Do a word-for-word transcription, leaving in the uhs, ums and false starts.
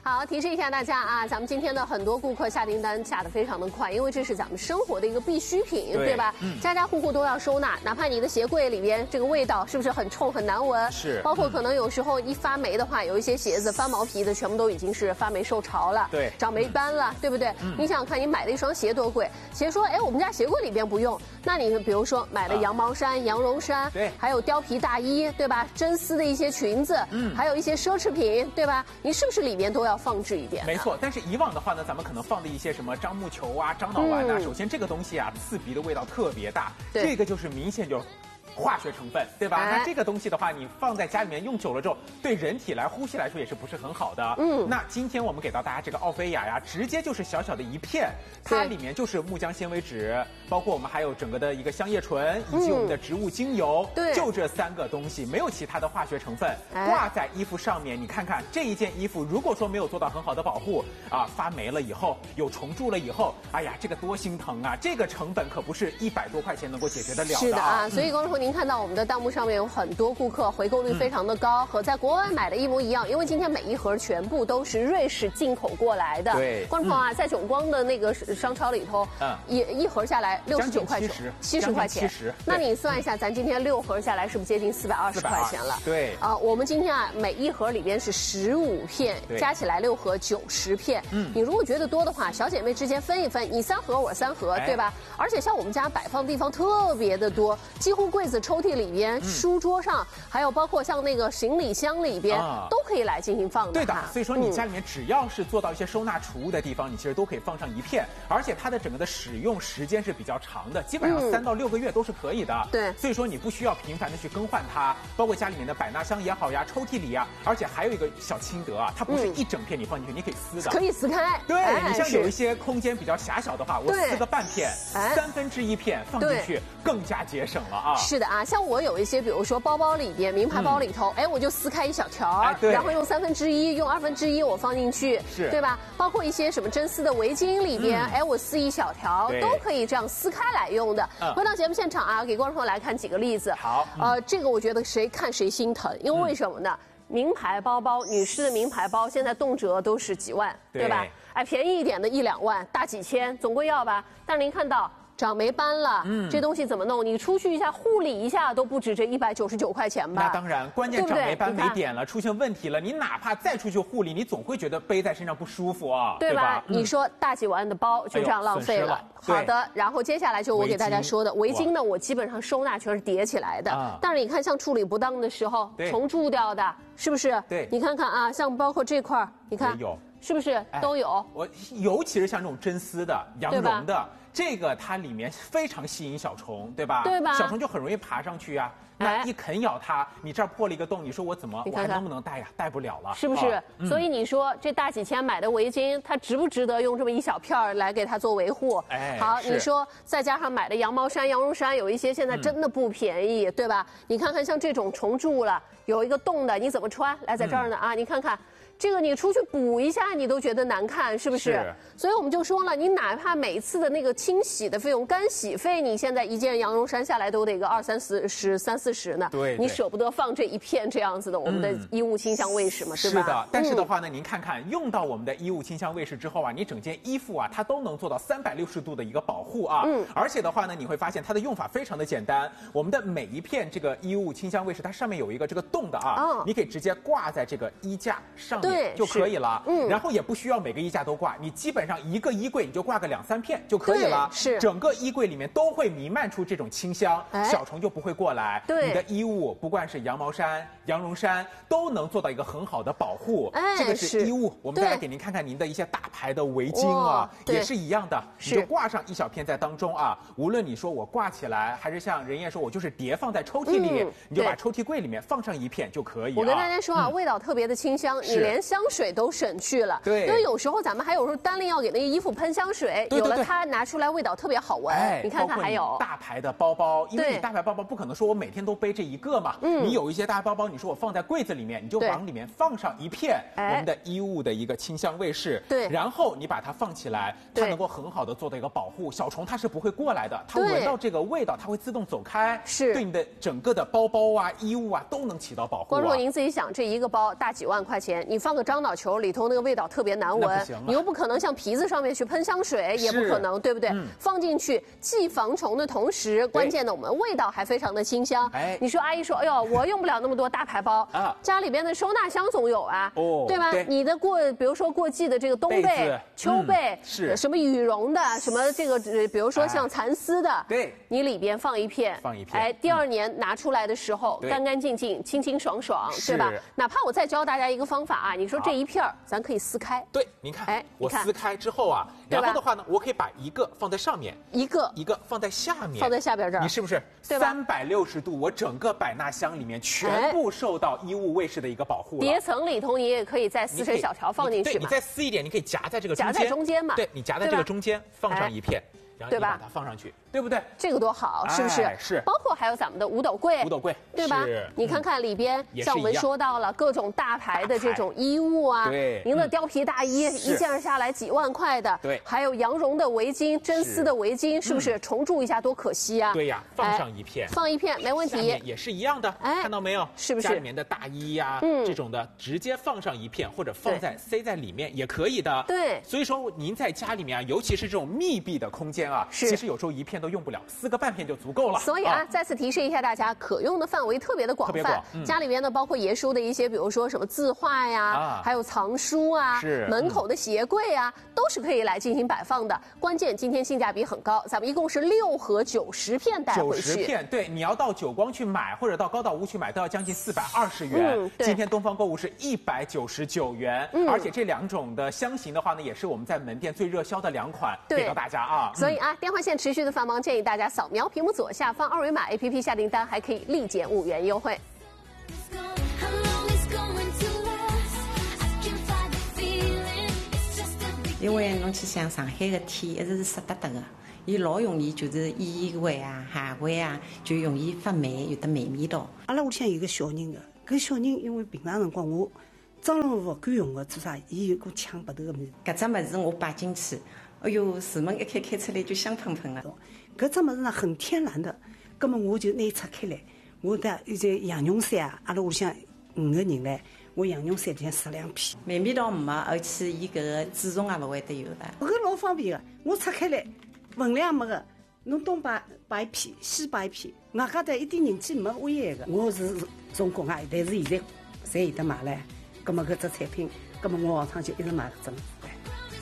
好，提示一下大家啊，咱们今天的很多顾客下订单下的非常的快，因为这是咱们生活的一个必需品， 对, 对吧？嗯，家家户户都要收纳，哪怕你的鞋柜里边这个味道是不是很冲很难闻？ 是， 包括可能有时候一发霉的话，有一些鞋子翻毛皮的，全部都已经是发霉受潮了， 对， 长霉斑了，对不对？嗯，你想想看，你买的一双鞋多贵，鞋说，哎，我们家鞋柜里边不用，那你比如说买的羊毛衫、啊、羊绒衫， 对， 还有貂皮大衣，对吧？真丝的一些裙子，嗯，还有一些奢侈品，对吧？你是不是里面都要放置一点？ 没错，但是以往的话呢，咱们可能放的一些什么樟木球啊、樟脑丸啊，嗯、首先这个东西啊，刺鼻的味道特别大，这个就是明显就化学成分，对吧？哎、那这个东西的话，你放在家里面用久了之后，对人体来呼吸来说也是不是很好的。嗯，那今天我们给到大家这个奥菲雅呀，直接就是小小的一片，它里面就是木浆纤维脂，包括我们还有整个的一个香叶醇，以及我们的植物精油，嗯、对，就这三个东西，没有其他的化学成分，哎、挂在衣服上面。你看看这一件衣服，如果说没有做到很好的保护啊，发霉了以后，有虫蛀了以后，哎呀，这个多心疼啊！这个成本可不是一百多块钱能够解决得了的。 是的啊，所以观众朋友，您看到我们的弹幕上面有很多顾客回购率非常的高，嗯、和在国外买的一模一样，因为今天每一盒全部都是瑞士进口过来的。 对， 观众朋友啊，嗯、在炯光的那个商超里头，嗯，一一盒下来六十九块九，七十块钱。那你算一下，咱今天六盒下来是不是接近四百二十块钱了？ 对。 啊、呃，我们今天啊，每一盒里边是十五片，加起来六盒九十片。嗯，你如果觉得多的话，小姐妹之间分一分，你三盒我三盒，哎、对吧？而且像我们家摆放地方特别的多，几乎柜子、抽屉里边。嗯、书桌上，还有包括像那个行李箱里边，啊、都可以来进行放的。 对的，所以说你家里面只要是做到一些收纳储物的地方，嗯、你其实都可以放上一片，而且它的整个的使用时间是比较长的，基本上三到六个月都是可以的。 嗯、对， 所以说你不需要频繁的去更换它，包括家里面的百纳箱也好呀，抽屉里呀，而且还有一个小心得啊，它不是一整片你放进去，嗯、你可以撕的， 可以撕开。 对，哎、你像有一些空间比较狭小的话，我撕个半片、哎、三分之一片放进去，更加节省了啊。 是的啊，像我有一些，比如说包包里边，名牌包里头，嗯、哎，我就撕开一小条，哎、然后用三分之一，用二分之一我放进去， 是， 对吧？包括一些什么真丝的围巾里边，嗯、哎，我撕一小条，都可以这样撕开来用的。嗯、回到节目现场啊，给观众朋友来看几个例子。 好， 嗯、呃，这个我觉得谁看谁心疼，因为为什么呢？嗯、名牌包包，女士的名牌包现在动辄都是几万，对, 对吧？哎，便宜一点的一两万，大几千，总归要吧？但是您看到。长霉斑了，嗯，这东西怎么弄？你出去一下护理一下都不止这一百九十九块钱吧？ 那当然，关键长霉斑没点了，出现问题了，你哪怕再出去护理，你总会觉得背在身上不舒服啊， 对吧？ 对吧？ 你说大几万的包就这样浪费了。 哎、 好的，然后接下来就我给大家说的围巾呢，我基本上收纳全是叠起来的。啊、但是你看，像处理不当的时候，虫蛀掉的，是不是？ 对， 你看看啊，像包括这块，你看有。 是不是都有？ 哎、我尤其是像这种真丝的、羊绒的，这个它里面非常吸引小虫，对吧？ 对吧？ 小虫就很容易爬上去呀、啊。那一啃咬它，你这儿破了一个洞，你说我怎么，我还能不能戴呀？戴不了了， 是不是？啊嗯、所以你说这大几千买的围巾，它值不值得用这么一小片儿来给它做维护？ 哎， 好，你说再加上买的羊毛衫、羊绒衫，有一些现在真的不便宜，嗯、对吧？你看看像这种虫蛀了，有一个洞的，你怎么穿？来，在这儿呢、嗯、啊，你看看。这个你出去补一下，你都觉得难看，是不是？ 是。 所以我们就说了，你哪怕每次的那个清洗的费用、干洗费，你现在一件羊绒衫下来都得个二三四十、三四十呢。 对。 你舍不得放这一片这样子的我们的衣物清香卫士嘛，对吧？ 是的。但是的话呢，嗯、您看看用到我们的衣物清香卫士之后啊，你整件衣服啊，它都能做到三百六十度的一个保护啊。嗯。而且的话呢，你会发现它的用法非常的简单。我们的每一片这个衣物清香卫士，它上面有一个这个洞的啊，哦、你可以直接挂在这个衣架上面就可以了。嗯，然后也不需要每个衣架都挂，你基本上一个衣柜你就挂个两三片就可以了。 是， 整个衣柜里面都会弥漫出这种清香，哎、小虫就不会过来。 对， 你的衣物不管是羊毛衫、羊绒衫，都能做到一个很好的保护。 哎， 这个是衣物。我们再来给您看看您的一些大牌的围巾啊，也是一样的，你就挂上一小片在当中啊。无论你说我挂起来，还是像任燕说我就是叠放在抽屉里面，嗯、你就把抽屉柜里面放上一片就可以、啊。 我跟大家说啊，嗯、味道特别的清香，你连香水都省去了。 对， 因为有时候咱们还有时候单另要给那个衣服喷香水， 对对对， 有了它拿出来味道特别好闻。哎，你看看还有大牌的包包，因为你大牌包包不可能说我每天都背这一个嘛，嗯，你有一些大包包，你说我放在柜子里面，你就往里面放上一片我们的衣物的一个清香卫士， 对， 然后你把它放起来，它能够很好的做到一个保护，小虫它是不会过来的，它闻到这个味道，它会自动走开， 是对你的整个的包包啊、衣物啊都能起到保护、啊。 观众您自己想，这一个包大几万块钱，你放个樟脑球，里头那个味道特别难闻，你又不可能像皮子上面去喷香水，也不可能，对不对？嗯、放进去既防虫的同时，关键的我们味道还非常的清香。哎，你说阿姨说，哎呦，我用不了那么多大牌包啊，家里边的收纳箱总有啊，哦，对吧？对你的过，比如说过季的这个冬被、秋被，是什么羽绒的，什么这个，比如说像蚕丝的，对，你里边放一片，放一片，哎，第二年拿出来的时候干干净净、清清爽爽，对吧？哪怕我再教大家一个方法啊，你说这一片咱可以撕开， 对，您看，哎，我撕开之后啊，然后的话呢，我可以把一个放在上面， 一个一个放在下面， 放在下边这儿， 你是不是三百六十度？我整个百纳箱里面全部受到衣物卫士的一个保护了。 叠层里头你也可以再撕成小条放进去嘛， 对，你再撕一点，你可以夹在这个中间， 夹在中间嘛， 对，你夹在这个中间放上一片。然后你把它放上去，对不对？ 这个多好，是不是？ 是。 包括还有咱们的五斗柜， 五斗柜， 对吧？你看看里边，像我们说到了各种大牌的这种衣物啊， 对， 您的貂皮大衣一件下来几万块的， 对， 还有羊绒的围巾、真丝的围巾，是不是？重铸一下多可惜啊！ 对呀，放上一片， 放一片没问题， 也是一样的，哎，看到没有？ 是不是？ 家里面的大衣呀，这种的直接放上一片，或者放在塞在里面也可以的。 对， 所以说您在家里面啊，尤其是这种密闭的空间啊，其实有时候一片都用不了，撕个半片就足够了。 所以啊，再次提示一下大家，可用的范围特别的广泛。家里边呢，包括爷叔的一些，比如说什么字画呀，还有藏书啊，是门口的鞋柜啊，都是可以来进行摆放的。关键今天性价比很高，咱们一共是六盒九十片带回去。 九十片，对，你要到久光去买，或者到高岛屋去买，都要将近四百二十元。嗯，今天东方购物是一百九十九元，嗯，而且这两种的香型的话呢，也是我们在门店最热销的两款，给到大家啊。 所以啊，电话线持续的繁忙，建议大家扫描屏幕左下方二维码 A P P 下订单，还可以立减五元优惠。 因为侬去想上海的天一直是湿哒哒的，伊老容易就是衣味啊、鞋味啊，就容易发霉，有的霉味道。 阿拉屋里向有个小人的，搿小人因为平常辰光我蟑螂勿敢用的，做啥？伊有股抢白头的物事。 搿只物事我摆进去，哎哟，厨门一开开出来就香喷喷了。 搿只物事呢很天然的，葛么我就拿伊拆开来，我的一些羊绒衫啊，阿拉屋里向五个人唻，我羊绒衫里向十两片， 霉味道没，而且伊搿个蛀虫也勿会得有的。 搿老方便的，我拆开来，分量没个，侬东摆摆一片，西摆一片，外加的一点人气没危害个。我是从国外，但是现在侪有得买唻，葛么搿只产品，葛么我下趟就一直买搿只。